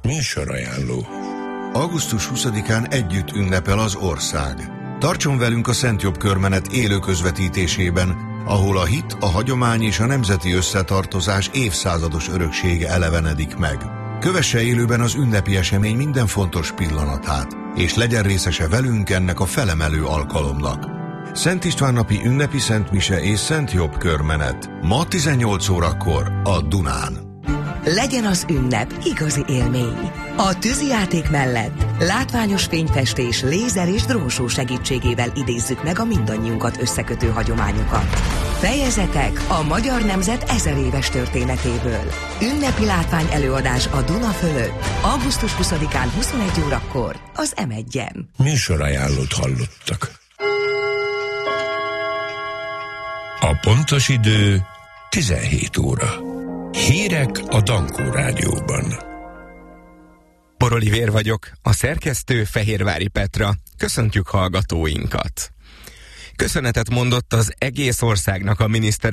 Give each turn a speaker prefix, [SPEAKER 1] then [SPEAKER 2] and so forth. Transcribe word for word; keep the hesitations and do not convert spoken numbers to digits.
[SPEAKER 1] Műsorajánló.
[SPEAKER 2] augusztus huszadikán együtt ünnepel az ország. Tartson velünk a Szent Jobb Körmenet élő közvetítésében, ahol a hit, a hagyomány és a nemzeti összetartozás évszázados öröksége elevenedik meg. Kövesse élőben az ünnepi esemény minden fontos pillanatát, és legyen részese velünk ennek a felemelő alkalomnak. Szent István napi ünnepi szentmise és Szent Jobb Körmenet. Ma tizennyolc órakor a Dunán.
[SPEAKER 3] Legyen az ünnep igazi élmény. A tűzijáték mellett látványos fényfestés, lézer és drónshow segítségével idézzük meg a mindannyiunkat összekötő hagyományokat. Fejezetek a magyar nemzet ezer éves történetéből. Ünnepi látvány előadás a Duna fölött. augusztus huszadikán huszonegy órakor az em egyen.
[SPEAKER 1] Műsorajánlót hallottak. A pontos idő tizenhét óra. Hírek a Dankó Rádióban.
[SPEAKER 4] Bor Olivér vagyok, a szerkesztő Fehérvári Petra. Köszöntjük hallgatóinkat. Köszönetet mondott az egész országnak a miniszter